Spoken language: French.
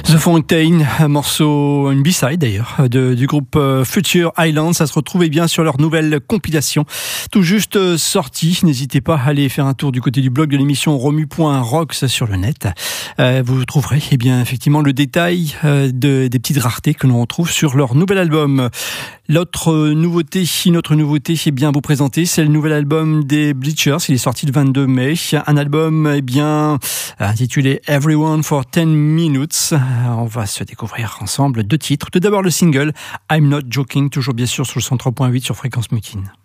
The Fountain, un morceau, une B-side d'ailleurs, du groupe Future Island. Ça se retrouve bien sur leur nouvelle compilation, tout juste sortie. N'hésitez pas à aller faire un tour du côté du blog de l'émission romu.rocks sur le net. Vous trouverez bien effectivement le détail des petites raretés que l'on retrouve sur leur nouvel album. Notre nouveauté, bien à vous présenter, c'est le nouvel album des Bleachers. Il est sorti le 22 mai. Un album bien intitulé Everyone for 10 Minutes. On va se découvrir ensemble 2 titres. Tout d'abord le single I'm Not Joking, toujours bien sûr sur le 103.8 sur Fréquence Mutine.